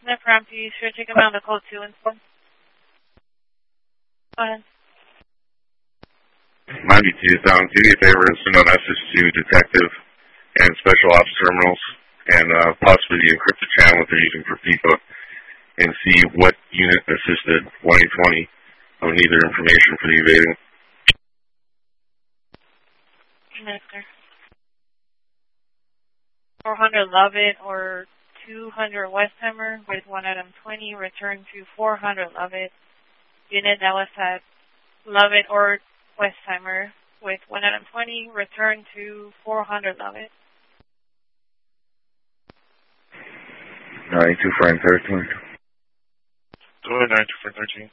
No problem. You should take them out of the code 2 and 4. Go ahead. 92 is down. Do me a favor and send a message to Detective and Special Ops Terminals and possibly the encrypted channel that they're using for FIPA and see what unit assisted 120. I would need their information for the evading. Yes, sir. 400 Lovett or 200 Westheimer with 1 item 20, return to 400 Lovett. Unit that was at Lovett or Westheimer with 1 item 20, return to 400 Lovett. 92 for 13. Go ahead, 92 for 13.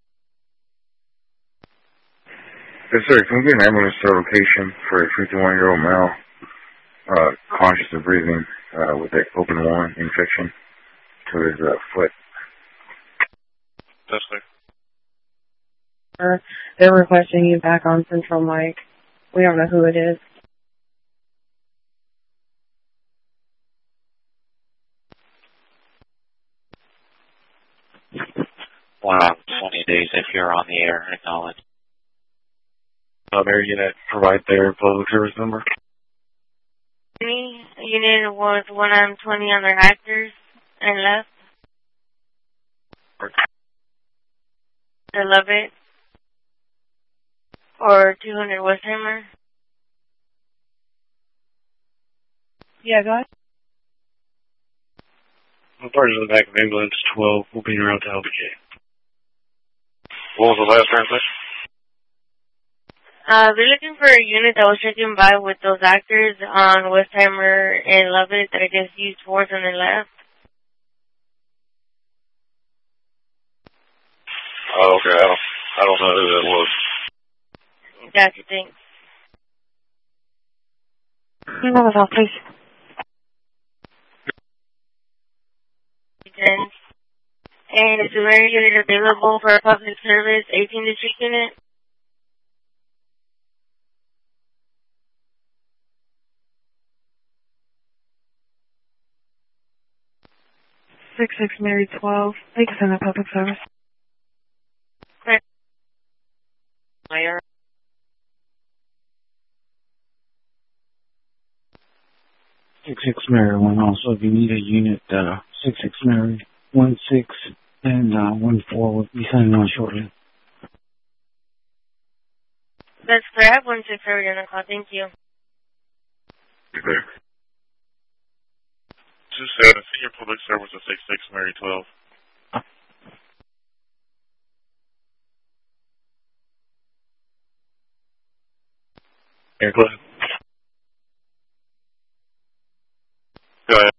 Yes, sir. Can we get an ambulance to location for a 51-year-old male, conscious of breathing, with an open wound infection to his foot? That's clear. They're requesting you back on Central Mike. We don't know who it is. Wow, 20 days if you're on the air. Acknowledge. Air unit, provide their public service number. Unit was 1 item 20 on their actors and left. I love it. Or 200 Westheimer. Yeah, go ahead. I'm part of the back of ambulance 12. We'll be around to LBK. What was the last translation? They're looking for a unit that was checking by with those actors on Westheimer and Lovett that I guess used force on their left. Oh, okay. I don't know who that was. Gotcha, thanks. Number, please. And is the air unit available for a public service 18 district unit? 66 Mary 12. Thank you for the public service. Clear. Mayor. 66 Mary 1. Also, if you need a unit, 66 Mary 16 and 14 will be sending on shortly. That's clear. I have 16 already on the call. Thank you. Clear. 27, Senior Public Service of 66 Mary 12. Here, go ahead. Go ahead.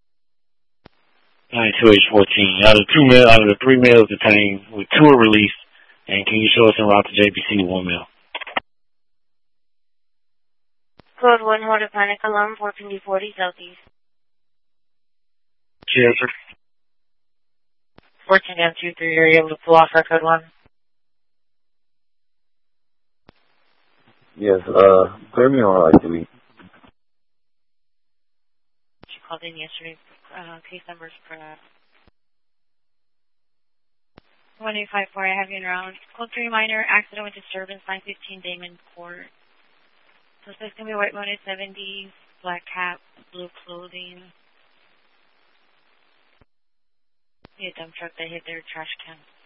92H14. Out of the 3 males detained, with 2 are released, and can you show us en route to JBC 1 male? Code 1, hold a panic alarm, 1440 Southeast. Yes, sir. 14 M23, are you able to pull off our code 1? Yes, clear me on ITV. She called in yesterday, case numbers for 1854, I have you around. Code 3 minor, accident with disturbance, 915 Damon Court. Suspect's going to be white mounted 70s, black cap, blue clothing. A dump truck that hit their trash can.